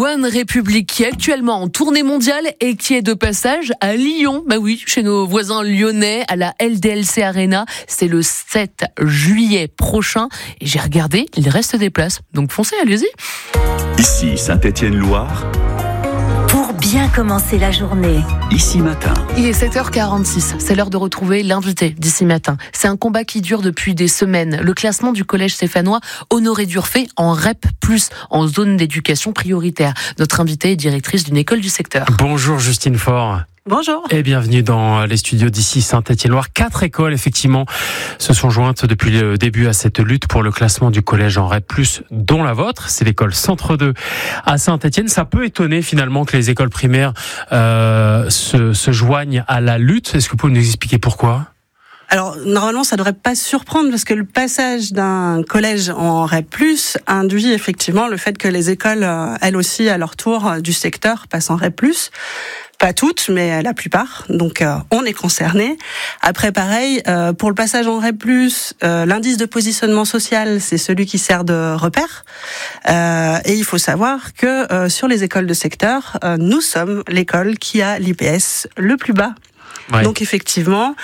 One Republic qui est actuellement en tournée mondiale et qui est de passage à Lyon. Bah oui, chez nos voisins lyonnais à la LDLC Arena. C'est le 7 juillet prochain. Et j'ai regardé, il reste des places. Donc foncez, allez-y. Ici Saint-Étienne-Loire. Pour bien commencer la journée. Ici Matin. Il est 7h46. C'est l'heure de retrouver l'invité d'Ici Matin. C'est un combat qui dure depuis des semaines. Le classement du collège stéphanois Honoré Durfé en REP+, en zone d'éducation prioritaire. Notre invitée est directrice d'une école du secteur. Bonjour Justine Faure. Bonjour. Et bienvenue dans les studios d'ici Saint-Étienne-Loire. 4 écoles, effectivement, se sont jointes depuis le début à cette lutte pour le classement du collège en REP+, dont la vôtre. C'est l'école Centre 2 à Saint-Étienne. Ça peut étonner, finalement, que les écoles primaires se joignent à la lutte. Est-ce que vous pouvez nous expliquer pourquoi ? Alors, normalement, ça devrait pas surprendre parce que le passage d'un collège en REP+, induit effectivement le fait que les écoles, elles aussi, à leur tour, du secteur, passent en REP+. Pas toutes, mais la plupart. Donc, on est concernés. Après, pareil, pour le passage en REP+, l'indice de positionnement social, c'est celui qui sert de repère. Et il faut savoir que sur les écoles de secteur, nous sommes l'école qui a l'IPS le plus bas. Ouais. Donc effectivement,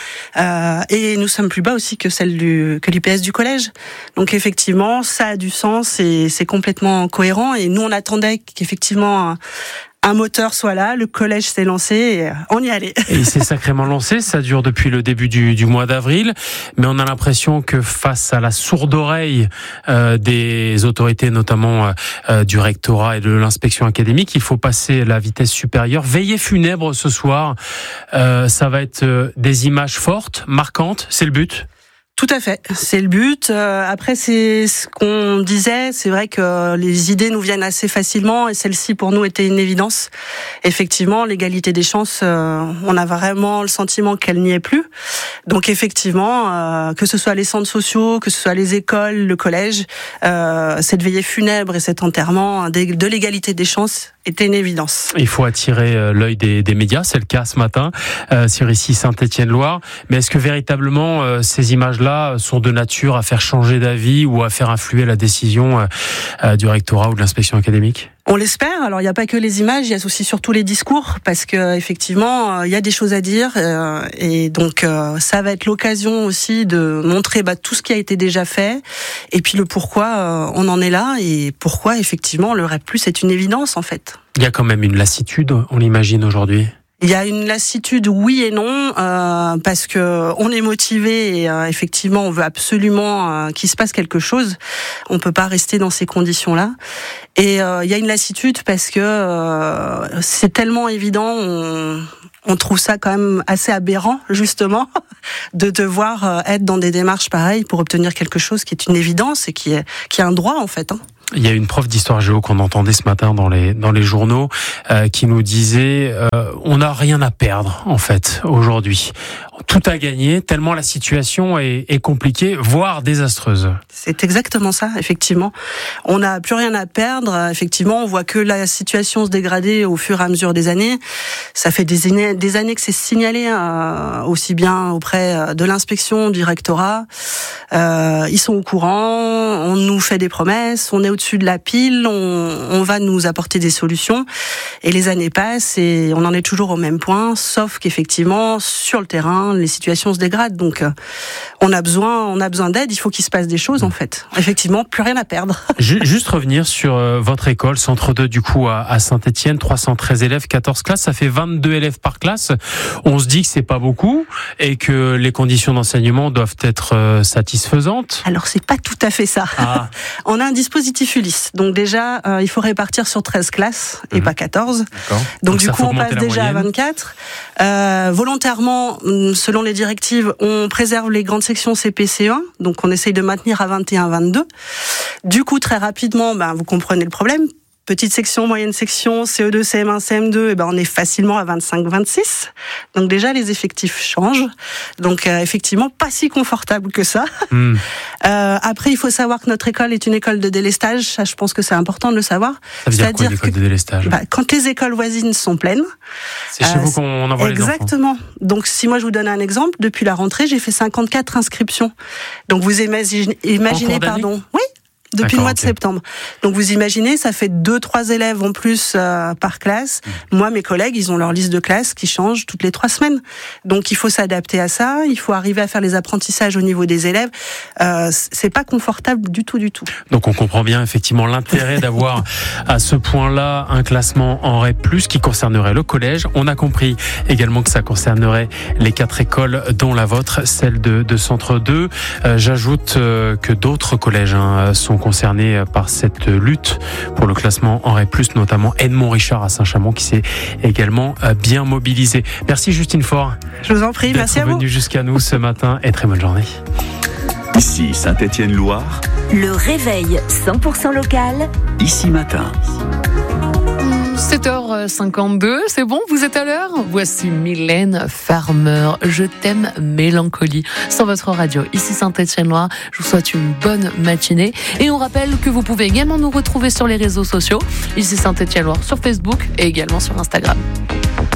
et nous sommes plus bas aussi que que l'IPS du collège. Donc effectivement, ça a du sens et c'est complètement cohérent. Et nous, on attendait qu'effectivement un moteur soit là, le collège s'est lancé et on y allait. Et il s'est sacrément lancé, ça dure depuis le début du mois d'avril, mais on a l'impression que face à la sourde oreille des autorités, notamment du rectorat et de l'inspection académique, il faut passer la vitesse supérieure. Veillée funèbre ce soir, ça va être des images fortes, marquantes, c'est le but ? Tout à fait, c'est le but. Après, c'est ce qu'on disait. C'est vrai que les idées nous viennent assez facilement et celle-ci, pour nous, était une évidence. Effectivement, l'égalité des chances, on a vraiment le sentiment qu'elle n'y est plus. Donc, effectivement, que ce soit les centres sociaux, que ce soit les écoles, le collège, cette veillée funèbre et cet enterrement de l'égalité des chances était une évidence. Il faut attirer l'œil des médias, c'est le cas ce matin sur ici Saint-Étienne-Loire. Mais est-ce que véritablement ces images-là sont de nature à faire changer d'avis ou à faire influer la décision du rectorat ou de l'inspection académique ? On l'espère. Alors, il n'y a pas que les images, il y a aussi surtout les discours, parce que effectivement, il y a des choses à dire, et donc ça va être l'occasion aussi de montrer tout ce qui a été déjà fait, et puis le pourquoi on en est là, et pourquoi effectivement le REP+ est une évidence en fait. Il y a quand même une lassitude, on l'imagine aujourd'hui. Il y a une lassitude, oui et non, parce que on est motivé et effectivement on veut absolument qu'il se passe quelque chose. On peut pas rester dans ces conditions-là. Et il y a une lassitude parce que c'est tellement évident. On trouve ça quand même assez aberrant, justement, de devoir être dans des démarches pareilles pour obtenir quelque chose qui est une évidence et qui est un droit en fait. Il y a une prof d'histoire géo qu'on entendait ce matin dans les journaux qui nous disait on n'a rien à perdre en fait aujourd'hui. Tout à gagner tellement la situation est compliquée, voire désastreuse. C'est exactement ça, effectivement. On n'a plus rien à perdre. Effectivement, on voit que la situation se dégrader au fur et à mesure des années. Ça fait des années que c'est signalé aussi bien auprès de l'inspection, du rectorat. Ils sont au courant. On nous fait des promesses. On est au-dessus de la pile. On va nous apporter des solutions. Et les années passent et on en est toujours au même point. Sauf qu'effectivement, sur le terrain, les situations se dégradent. Donc, on a besoin d'aide. Il faut qu'il se passe des choses, en fait. Effectivement, plus rien à perdre. Juste revenir sur votre école, Centre 2, du coup, à Saint-Étienne, 313 élèves, 14 classes. Ça fait 22 élèves par classe. On se dit que c'est pas beaucoup et que les conditions d'enseignement doivent être satisfaisantes. Alors, c'est pas tout à fait ça. Ah. On a un dispositif Ulysse. Donc, déjà, il faut répartir sur 13 classes et pas 14. D'accord. Donc du coup, on passe déjà à 24. Volontairement, selon les directives, on préserve les grandes sections CP-CE1, donc on essaye de maintenir à 21-22. Du coup, très rapidement, vous comprenez le problème. Petite section, moyenne section, CE2, CM1, CM2, on est facilement à 25-26. Donc déjà, les effectifs changent. Donc effectivement, pas si confortable que ça. Après, il faut savoir que notre école est une école de délestage. Ça, je pense que c'est important de le savoir. Ça veut dire quoi, une école de délestage ? Quand les écoles voisines sont pleines. C'est chez vous qu'on envoie les enfants. Exactement. Donc si moi je vous donne un exemple, depuis la rentrée, j'ai fait 54 inscriptions. Donc vous imaginez, Oui. depuis le mois de septembre. Donc vous imaginez, ça fait 2-3 élèves en plus par classe. Moi, mes collègues, ils ont leur liste de classe qui change toutes les 3 semaines. Donc il faut s'adapter à ça, il faut arriver à faire les apprentissages au niveau des élèves. C'est pas confortable du tout. Donc on comprend bien effectivement l'intérêt d'avoir à ce point-là un classement en REP+, qui concernerait le collège. On a compris également que ça concernerait les 4 écoles, dont la vôtre, celle de Centre 2. J'ajoute que d'autres collèges sont concernés par cette lutte pour le classement en REP+, notamment Edmond Richard à Saint-Chamond, qui s'est également bien mobilisé. Merci Justine Faure. Je vous en prie, merci à vous. D'être venue jusqu'à nous ce matin et très bonne journée. Ici Saint-Étienne-Loire. Le réveil 100% local. Ici Matin. 7h52, c'est bon, vous êtes à l'heure? Voici Mylène Farmer, Je t'aime mélancolie, sur votre radio, ici Saint-Étienne-Loire. Je vous souhaite une bonne matinée. Et on rappelle que vous pouvez également nous retrouver sur les réseaux sociaux, ici Saint-Étienne-Loire, sur Facebook et également sur Instagram.